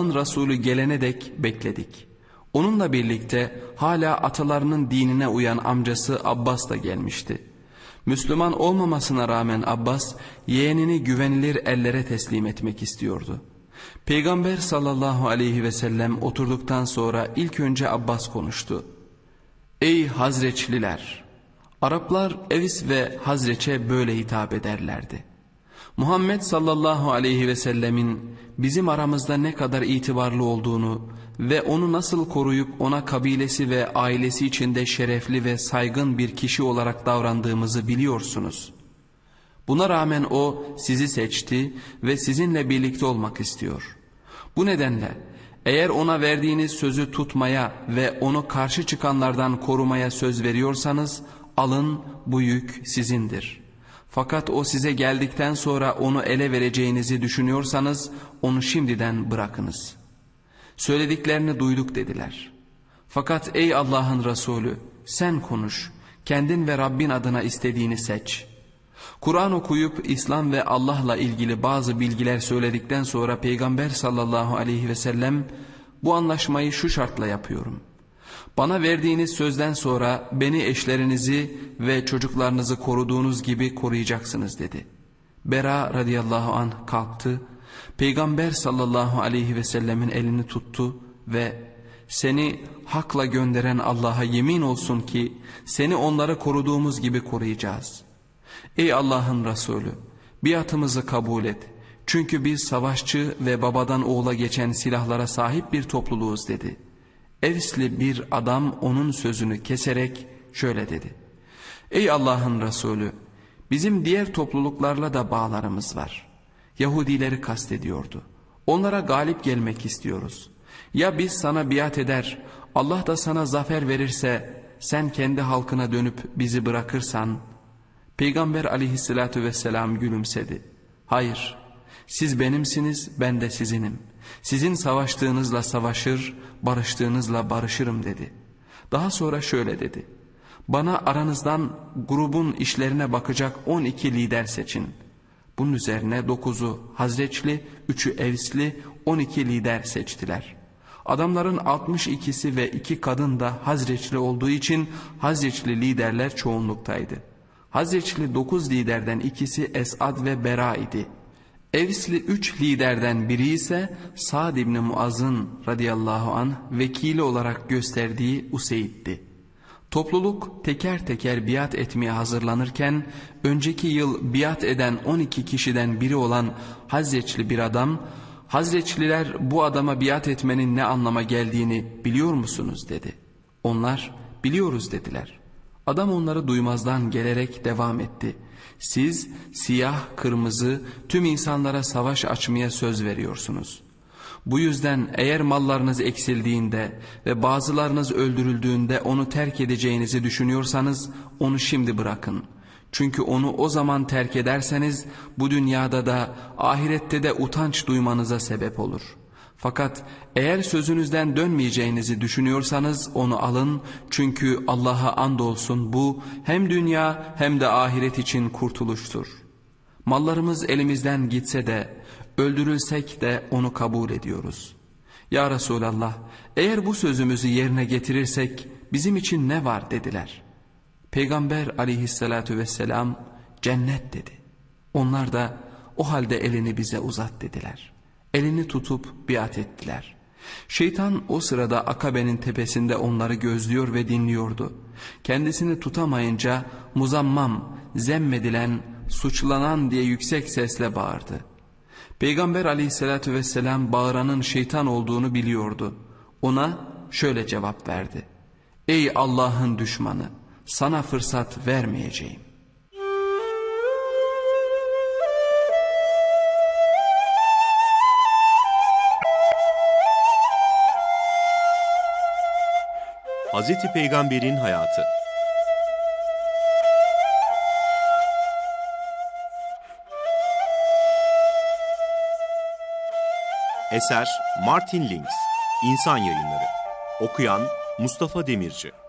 Allah'ın Resulü gelene dek bekledik. Onunla birlikte hala atalarının dinine uyan amcası Abbas da gelmişti. Müslüman olmamasına rağmen Abbas yeğenini güvenilir ellere teslim etmek istiyordu. Peygamber sallallahu aleyhi ve sellem oturduktan sonra ilk önce Abbas konuştu. Ey Hazreçliler! Araplar Evs ve Hazreç'e böyle hitap ederlerdi. Muhammed sallallahu aleyhi ve sellemin bizim aramızda ne kadar itibarlı olduğunu ve onu nasıl koruyup ona kabilesi ve ailesi içinde şerefli ve saygın bir kişi olarak davrandığımızı biliyorsunuz. Buna rağmen o sizi seçti ve sizinle birlikte olmak istiyor. Bu nedenle eğer ona verdiğiniz sözü tutmaya ve onu karşı çıkanlardan korumaya söz veriyorsanız alın, bu yük sizindir. Fakat o size geldikten sonra onu ele vereceğinizi düşünüyorsanız onu şimdiden bırakınız. Söylediklerini duyduk dediler. Fakat ey Allah'ın Resulü sen konuş, kendin ve Rabbin adına istediğini seç. Kur'an okuyup İslam ve Allah'la ilgili bazı bilgiler söyledikten sonra Peygamber sallallahu aleyhi ve sellem bu anlaşmayı şu şartla yapıyorum. Bana verdiğiniz sözden sonra beni, eşlerinizi ve çocuklarınızı koruduğunuz gibi koruyacaksınız dedi. Bera radıyallahu anh kalktı, Peygamber sallallahu aleyhi ve sellemin elini tuttu ve seni hakla gönderen Allah'a yemin olsun ki seni onları koruduğumuz gibi koruyacağız. Ey Allah'ın Resulü, biatımızı kabul et. Çünkü biz savaşçı ve babadan oğula geçen silahlara sahip bir topluluğuz dedi. Evsli bir adam onun sözünü keserek şöyle dedi. Ey Allah'ın Resulü, bizim diğer topluluklarla da bağlarımız var. Yahudileri kastediyordu. Onlara galip gelmek istiyoruz. Ya biz sana biat eder, Allah da sana zafer verirse sen kendi halkına dönüp bizi bırakırsan... Peygamber aleyhissalatü vesselam gülümsedi. Hayır, siz benimsiniz, ben de sizinim. Sizin savaştığınızla savaşır, barıştığınızla barışırım dedi. Daha sonra şöyle dedi. Bana aranızdan grubun işlerine bakacak 12 lider seçin. Bunun üzerine 9'u Hazreçli, 3'ü Evsli, 12 lider seçtiler. Adamların 62'si ve 2 kadın da Hazreçli olduğu için Hazreçli liderler çoğunluktaydı. Hazreçli 9 liderden ikisi Esad ve Bera idi. Evsli 3 liderden biri ise Sa'd ibn Muaz'ın radıyallahu anh vekili olarak gösterdiği Useyd'di. Topluluk teker teker biat etmeye hazırlanırken önceki yıl biat eden 12 kişiden biri olan Hazreçli bir adam, Hazreçliler bu adama biat etmenin ne anlama geldiğini biliyor musunuz dedi. Onlar biliyoruz dediler. Adam onları duymazdan gelerek devam etti. Siz siyah, kırmızı tüm insanlara savaş açmaya söz veriyorsunuz. Bu yüzden eğer mallarınız eksildiğinde ve bazılarınız öldürüldüğünde onu terk edeceğinizi düşünüyorsanız onu şimdi bırakın. Çünkü onu o zaman terk ederseniz bu dünyada da ahirette de utanç duymanıza sebep olur. Fakat eğer sözünüzden dönmeyeceğinizi düşünüyorsanız onu alın, çünkü Allah'a andolsun bu hem dünya hem de ahiret için kurtuluştur. Mallarımız elimizden gitse de öldürülsek de onu kabul ediyoruz. Ya Resulallah, eğer bu sözümüzü yerine getirirsek bizim için ne var dediler. Peygamber aleyhissalatu vesselam cennet dedi. Onlar da o halde elini bize uzat dediler. Elini tutup biat ettiler. Şeytan o sırada Akabe'nin tepesinde onları gözlüyor ve dinliyordu. Kendisini tutamayınca muzammam, zemmedilen, suçlanan diye yüksek sesle bağırdı. Peygamber aleyhissalatü vesselam bağıranın şeytan olduğunu biliyordu. Ona şöyle cevap verdi. Ey Allah'ın düşmanı, sana fırsat vermeyeceğim. Hazreti Peygamber'in hayatı. Eser Martin Lings. İnsan Yayınları. Okuyan Mustafa Demirci.